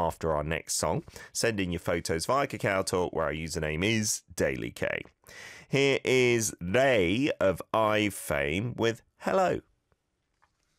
after our next song. Send in your photos via Kakao Talk, where our username is Daily K. Here is They of IVE fame with Hello.